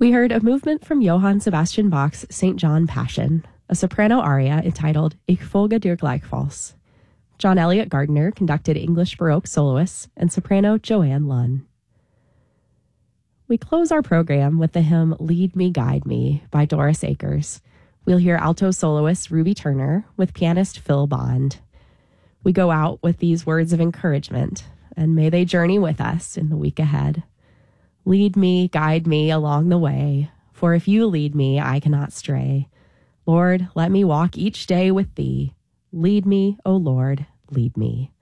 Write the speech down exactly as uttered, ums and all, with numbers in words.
We heard a movement from Johann Sebastian Bach's Saint John Passion, a soprano aria entitled Ich folge dir gleichfalls. John Elliott Gardiner conducted English Baroque soloists and soprano Joanne Lunn. We close our program with the hymn Lead Me, Guide Me by Doris Akers. We'll hear alto soloist Ruby Turner with pianist Phil Bond. We go out with these words of encouragement, and may they journey with us in the week ahead. Lead me, guide me along the way, for if you lead me, I cannot stray. Lord, let me walk each day with thee. Lead me, O Lord, lead me.